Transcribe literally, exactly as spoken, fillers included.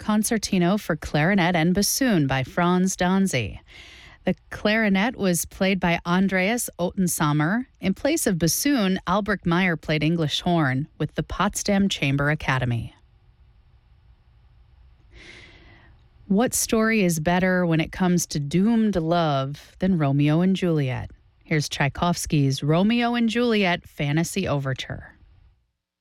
Concertino for Clarinet and Bassoon by Franz Danzi. The clarinet was played by Andreas Ottensamer. In place of bassoon, Albrecht Meyer played English horn with the Potsdam Chamber Academy. What story is better when it comes to doomed love than Romeo and Juliet? Here's Tchaikovsky's Romeo and Juliet Fantasy Overture.